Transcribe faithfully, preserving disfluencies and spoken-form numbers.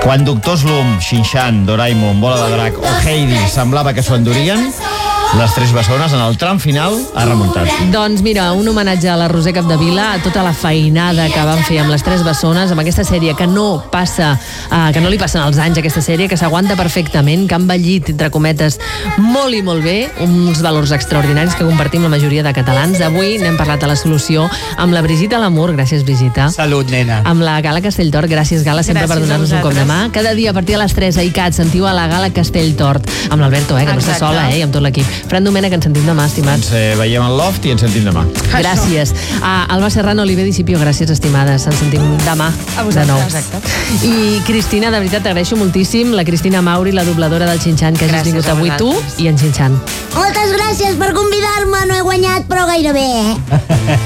Quan Doctor Slump, Shin-Chan, Doraemon, Bola de Drac o Heidi semblava que s'ho endurien, les Tres Bessones en el tram final ha remuntat. Doncs mira, un homenatge a la Roser Capdevila, a tota la feinada que van fer amb les Tres Bessones, amb aquesta sèrie que no passa, uh, que no li passen els anys, aquesta sèrie, que s'aguanta perfectament, que ha envellit, entre cometes, molt i molt bé, uns valors extraordinaris que compartim la majoria de catalans. Avui n'hem parlat a La Solució amb la Brigitte Lamour, gràcies Brigitte. Salut, nena. Amb la Gala Castelltort, gràcies Gala, sempre Gràcies per donar-nos un cop de mà. Cada dia a partir de les tres a I C A T sentiu a la Gala Castelltort, amb l'Alberto, eh, que no està Exacte. sola, eh, i amb tot l'equip. Fran Domènech, ens sentim demà, estimats. Ens eh, veiem al Loft i ens sentim demà. Gràcies. A Alba Serrano, Oliver Dicipio, gràcies, estimades. Ens sentim demà, A de vosaltres, nou. exacte. I Cristina, de veritat, t'agraeixo moltíssim. La Cristina Mauri, la dobladora del Shin-Chan, que hagis Gràcies vingut a avui tu vosaltres. i en Shin-Chan. Moltes gràcies per convidar-me, no he guanyat, però gairebé, eh?